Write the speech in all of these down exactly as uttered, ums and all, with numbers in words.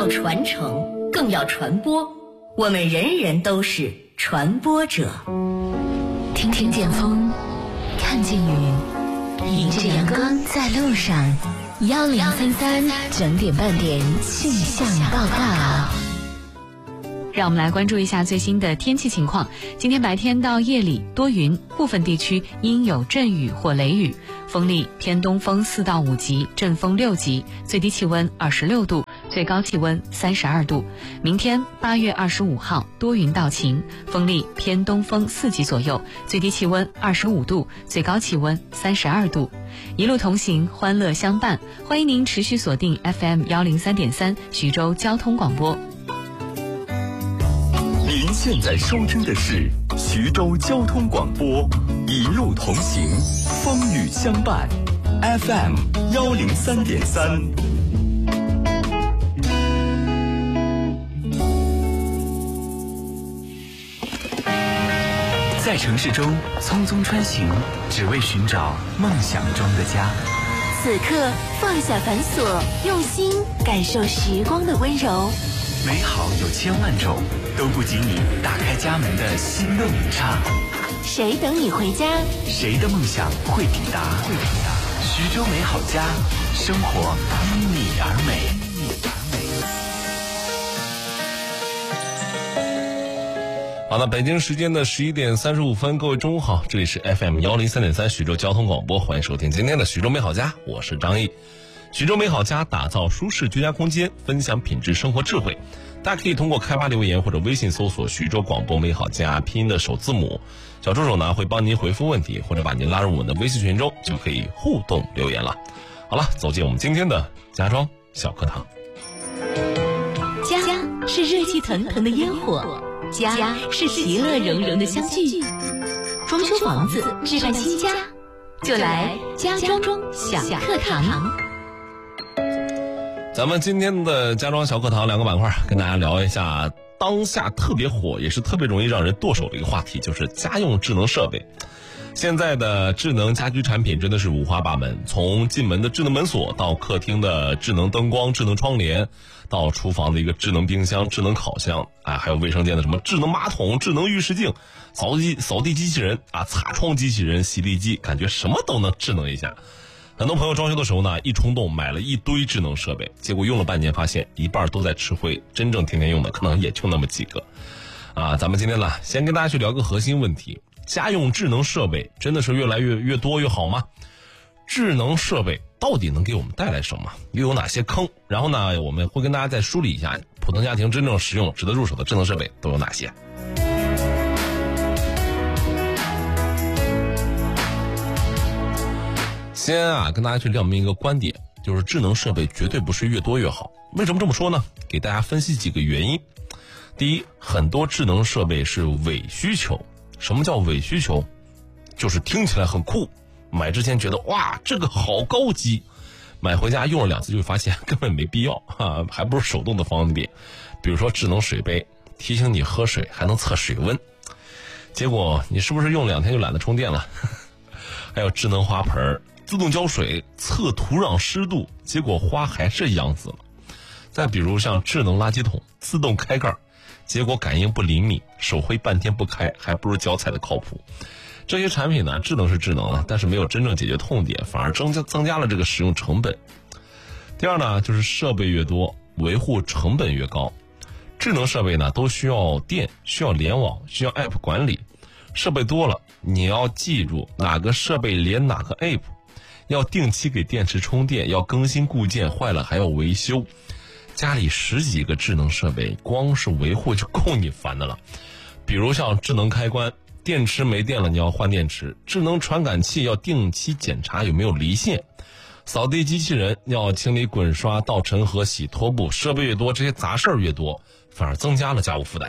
要传承，更要传播。我们人人都是传播者。 听听见风，看见雨，迎着阳光在路上。幺零三三整点半点气象报告。 让我们来关注一下最新的天气情况。今天白天到夜里多云，部分地区阴有阵雨或雷雨，风力偏东风四到五级，阵风六级，最低气温二十六度，最高气温三十二度。明天八月二十五号多云到晴，风力偏东风四级左右，最低气温二十五度，最高气温三十二度。一路同行，欢乐相伴，欢迎您持续锁定 F M 幺零三点三徐州交通广播。 您现在收听的是徐州交通广播，一路同行，风雨相伴 ，F M 幺零三点三。在城市中匆匆穿行，只为寻找梦想中的家。 此刻放下繁琐，用心感受时光的温柔。 美好有千万种，都不及你打开家门的心动一刹。 谁等你回家？ 谁的梦想会抵达？会抵达。徐州美好家，生活因你而美。 好的，北京时间的十一点三十五分，各位中午好，这里是 F M 幺零三点三徐州交通广播，欢迎收听今天的徐州美好家，我是张毅。徐州美好家打造舒适居家空间，分享品质生活智慧。大家可以通过开发留言或者微信搜索徐州广播美好家拼音的首字母，小助手呢会帮您回复问题，或者把您拉入我们的微信群中，就可以互动留言了。好了，走进我们今天的家装小课堂。 家是热气腾腾的烟火，家是其乐融融的相聚。装修房子，置办新家，就来家装小课堂。 咱们今天的家装小课堂两个板块，跟大家聊一下当下特别火也是特别容易让人剁手的一个话题，就是家用智能设备。现在的智能家居产品真的是五花八门，从进门的智能门锁，到客厅的智能灯光、智能窗帘，到厨房的一个智能冰箱、智能烤箱，啊，还有卫生间的什么智能马桶、智能浴室镜、扫地扫地机器人啊、擦窗机器人、洗地机，感觉什么都能智能一下。很多朋友装修的时候呢，一冲动买了一堆智能设备，结果用了半年，发现一半都在吃灰，真正天天用的可能也就那么几个。啊，咱们今天呢，先跟大家去聊个核心问题：家用智能设备真的是越来越越多越好吗？智能设备到底能给我们带来什么？又有哪些坑？然后呢，我们会跟大家再梳理一下普通家庭真正实用、值得入手的智能设备都有哪些。先啊，跟大家去亮明一个观点，就是智能设备绝对不是越多越好。为什么这么说呢？给大家分析几个原因。第一，很多智能设备是伪需求。什么叫伪需求？就是听起来很酷，买之前觉得哇这个好高级，买回家用了两次就发现根本没必要啊，还不如手动的方便。比如说智能水杯，提醒你喝水，还能测水温，结果你是不是用两天就懒得充电了？还有智能花盆，自动浇水，测土壤湿度，结果花还是养死了。再比如像智能垃圾桶，自动开盖，结果感应不灵敏，手挥半天不开，还不如脚踩的靠谱。这些产品呢，智能是智能了，但是没有真正解决痛点，反而增加增加了这个使用成本。第二呢，就是设备越多，维护成本越高。智能设备呢，都需要电，需要联网，需要 app 管理。设备多了，你要记住哪个设备连哪个 app， 要定期给电池充电，要更新固件，坏了还要维修。家里十几个智能设备，光是维护就够你烦的了。比如像智能开关，电池没电了你要换电池；智能传感器要定期检查有没有离线；扫地机器人要清理滚刷、倒尘和洗拖布。设备越多，这些杂事儿越多，反而增加了家务负担。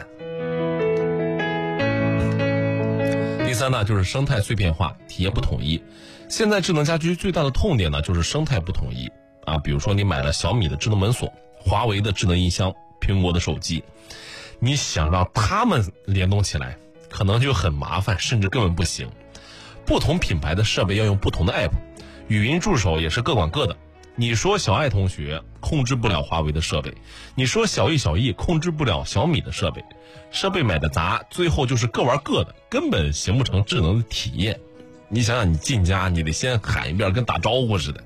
第三呢，就是生态碎片化，体验不统一。现在智能家居最大的痛点呢，就是生态不统一啊。比如说你买了小米的智能门锁，华为的智能音箱，苹果的手机，你想让它们联动起来，可能就很麻烦，甚至根本不行。不同品牌的设备要用不同的 app， 语音助手也是各管各的， 你说小爱同学控制不了华为的设备，你说小易小易控制不了小米的设备，设备买的杂，最后就是各玩各的，根本形不成智能的体验。你想想，你进家你得先喊一遍，跟打招呼似的。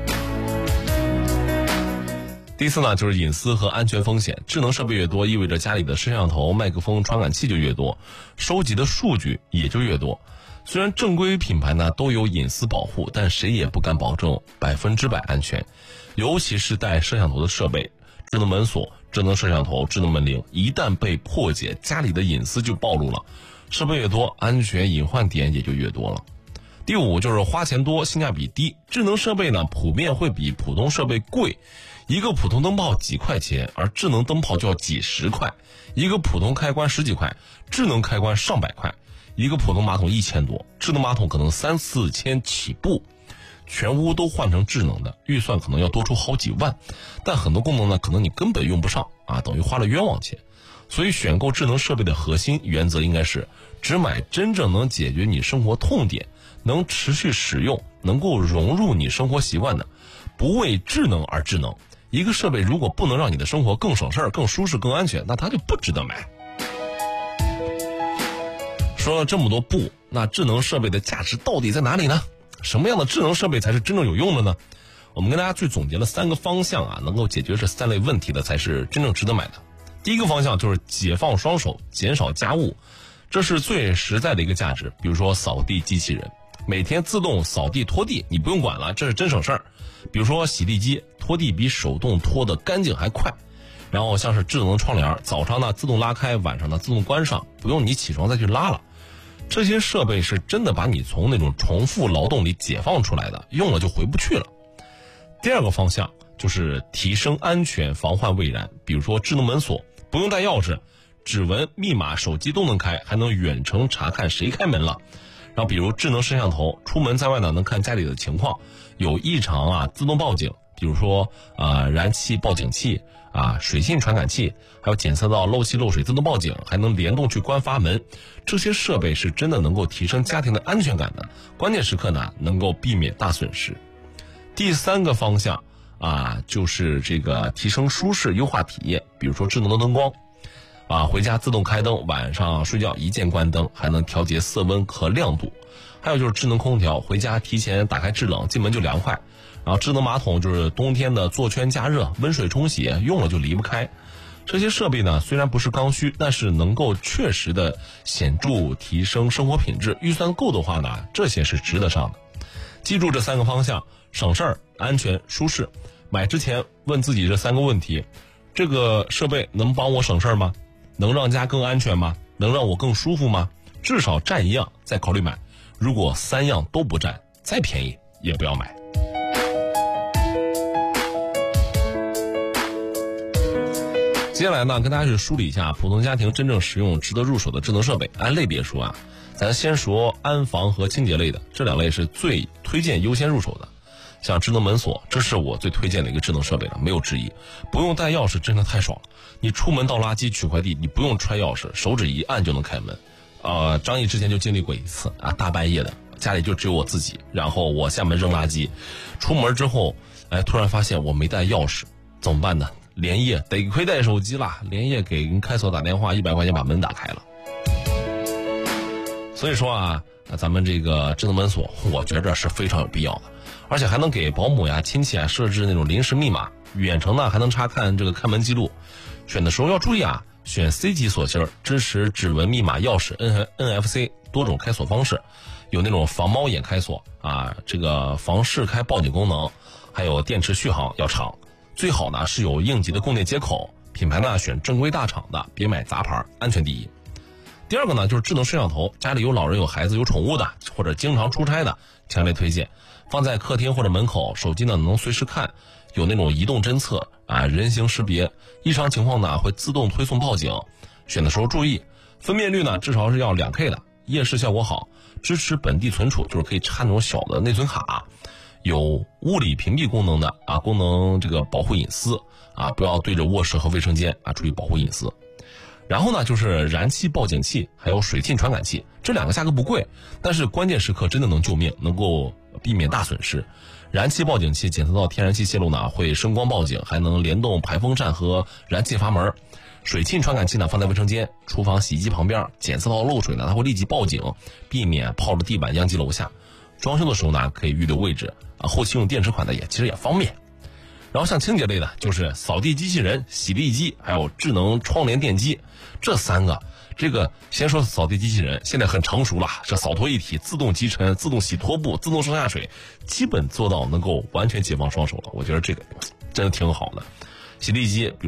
第四呢，就是隐私和安全风险。智能设备越多，意味着家里的摄像头、麦克风、传感器就越多，收集的数据也就越多。虽然正规品牌呢都有隐私保护，但谁也不敢保证百分之百安全。尤其是带摄像头的设备，智能门锁、智能摄像头、智能门铃，一旦被破解，家里的隐私就暴露了。设备越多，安全隐患点也就越多了。第五就是花钱多，性价比低。智能设备呢普遍会比普通设备贵，一个普通灯泡几块钱，而智能灯泡就要几十块；一个普通开关十几块，智能开关上百块；一个普通马桶一千多，智能马桶可能三四千起步。全屋都换成智能的，预算可能要多出好几万，但很多功能呢可能你根本用不上啊，等于花了冤枉钱。所以选购智能设备的核心原则应该是只买真正能解决你生活痛点，能持续使用，能够融入你生活习惯的，不为智能而智能。一个设备如果不能让你的生活更省事儿、更舒适、更安全，那它就不值得买。说了这么多不，那智能设备的价值到底在哪里呢？什么样的智能设备才是真正有用的呢？我们跟大家去总结了三个方向啊，能够解决这三类问题的才是真正值得买的。第一个方向就是解放双手，减少家务，这是最实在的一个价值。比如说扫地机器人，每天自动扫地拖地，你不用管了，这是真省事儿。比如说洗地机，拖地比手动拖得干净还快。然后像是智能窗帘，早上呢自动拉开，晚上呢自动关上，不用你起床再去拉了。这些设备是真的把你从那种重复劳动里解放出来的，用了就回不去了。第二个方向就是提升安全，防患未然。比如说智能门锁，不用带钥匙，指纹、密码、手机都能开，还能远程查看谁开门了。然后比如智能摄像头，出门在外呢能看家里的情况，有异常啊自动报警。比如说啊、呃、燃气报警器啊、水信传感器，还有检测到漏气漏水自动报警，还能联动去关阀门。这些设备是真的能够提升家庭的安全感的，关键时刻呢能够避免大损失。第三个方向啊，就是这个提升舒适，优化体验。比如说智能的灯光啊，回家自动开灯，晚上睡觉一键关灯，还能调节色温和亮度。还有就是智能空调，回家提前打开制冷，进门就凉快。然后智能马桶就是冬天的坐圈加热，温水冲洗，用了就离不开。这些设备呢虽然不是刚需，但是能够确实的显著提升生活品质，预算够的话呢，这些是值得上的。记住这三个方向，省事儿、安全、舒适。买之前问自己这三个问题：这个设备能帮我省事儿吗？能让家更安全吗？能让我更舒服吗？至少占一样再考虑买，如果三样都不占，再便宜也不要买。接下来呢，跟大家去梳理一下普通家庭真正实用、值得入手的智能设备。按类别说啊，咱先说安防和清洁类的，这两类是最推荐优先入手的。像智能门锁，这是我最推荐的一个智能设备了，没有之一。不用带钥匙真的太爽了，你出门倒垃圾取快递，你不用揣钥匙，手指一按就能开门。呃，张毅之前就经历过一次啊，大半夜的，家里就只有我自己，然后我下门扔垃圾，出门之后，哎，突然发现我没带钥匙，怎么办呢？连夜得亏带手机啦，连夜给人开锁打电话，一百块钱把门打开了。所以说啊，咱们这个智能门锁，我觉着是非常有必要的，而且还能给保姆呀、亲戚啊设置那种临时密码，远程呢还能查看这个开门记录。选的时候要注意啊，选 C 级锁芯，支持指纹、密码、钥匙、N N F C 多种开锁方式，有那种防猫眼开锁啊，这个防试开报警功能，还有电池续航要长。最好呢是有应急的供电接口，品牌呢选正规大厂的，别买杂牌，安全第一。第二个呢就是智能摄像头，家里有老人、有孩子、有宠物的，或者经常出差的，强烈推荐。放在客厅或者门口，手机呢能随时看，有那种移动侦测啊、人形识别，异常情况呢会自动推送报警。选的时候注意，分辨率呢至少是要 两 K 的，夜视效果好，支持本地存储，就是可以插那种小的内存卡。有物理屏蔽功能的啊，功能这个保护隐私啊，不要对着卧室和卫生间啊，注意保护隐私。然后呢，就是燃气报警器，还有水信传感器，这两个价格不贵，但是关键时刻真的能救命，能够避免大损失。 燃气报警器检测到天然气泄漏呢，会声光报警，还能联动排风扇和燃气阀门。水沁传感器呢放在卫生间、厨房、洗衣机旁边，检测到漏水呢，它会立即报警，避免泡着地板殃及楼下。装修的时候呢，可以预留位置啊，后期用电池款的也其实也方便。然后像清洁类的，就是扫地机器人、洗地机，还有智能窗帘电机，这三个。这个先说扫地机器人，现在很成熟了，这扫拖一体、自动集尘、自动洗拖布、自动上下水，基本做到能够完全解放双手了。我觉得这个真的挺好的。洗地机，比如